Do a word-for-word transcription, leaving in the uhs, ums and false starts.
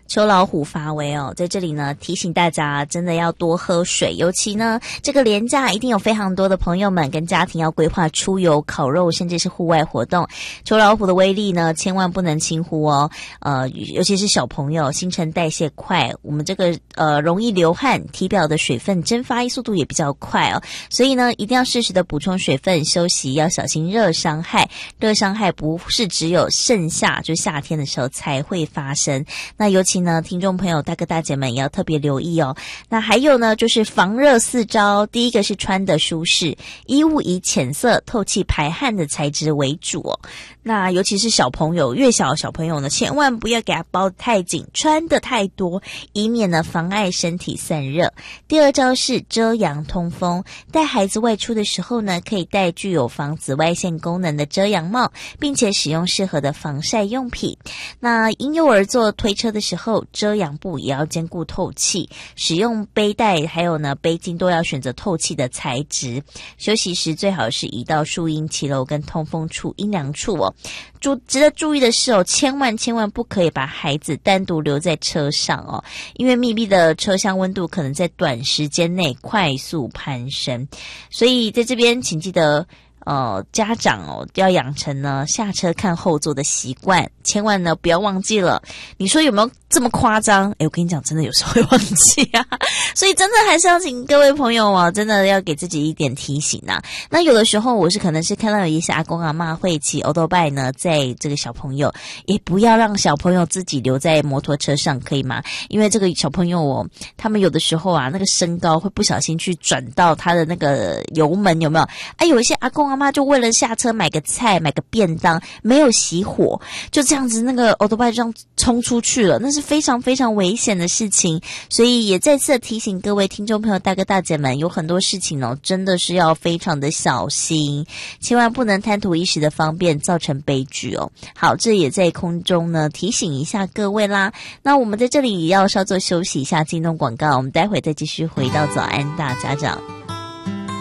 秋老虎发威哦，在这里呢提醒大家真的要多喝水，尤其呢这个连假一定有非常多的朋友们跟家庭要规划出游、烤肉，甚至是户外活动。秋老虎的威力呢千万不能轻忽哦，呃，尤其是小朋友新陈代谢快，我们这个呃容易流汗，体表的水分蒸发速度也比较快哦，所以呢一定要适时的补充水分，休息要小心热伤害。热伤害不是只有盛夏，就夏天的时候才会发生。那尤其呢听众朋友大哥大姐们也要特别留意哦。那还有呢就是防热四招，第一个是穿的舒适，衣物以浅色透气排汗的材质为主哦。那尤其是小朋友，越小的小朋友呢千万不要给他包得太紧，穿得太多，以免呢妨碍身体散热。第二招是遮阳通风，带孩子外出的时候呢可以戴具有防紫外线功能的遮阳帽，并且使用适合的防晒用品。那婴幼儿坐推车的时候，遮阳布也要兼顾透气，使用背带还有呢背巾都要选择透气的材质。休息时最好是移到树荫、骑楼跟通风处、阴凉处哦。注值得注意的是哦，千万千万不可以把孩子单独留在车上哦，因为密闭的车厢温度可能在短时间内快速攀升，所以在这边请记得呃，家长哦要养成呢下车看后座的习惯，千万呢不要忘记了。你说有没有这么夸张？诶我跟你讲，真的有时候会忘记啊，所以真的还是要请各位朋友啊，真的要给自己一点提醒啊。那有的时候我是可能是看到有一些阿公阿嬷会骑欧多拜呢，在这个小朋友也不要让小朋友自己留在摩托车上，可以吗？因为这个小朋友哦，他们有的时候啊，那个身高会不小心去转到他的那个油门，有没有？哎，有一些阿公阿嬷就为了下车买个菜买个便当，没有熄火，就这样子那个欧多拜就这样冲出去了，那是非常非常危险的事情。所以也再次提醒各位听众朋友大哥大姐们，有很多事情哦真的是要非常的小心，千万不能贪图一时的方便造成悲剧哦。好，这也在空中呢提醒一下各位啦。那我们在这里也要稍作休息一下，进入广告，我们待会再继续回到早安大家长。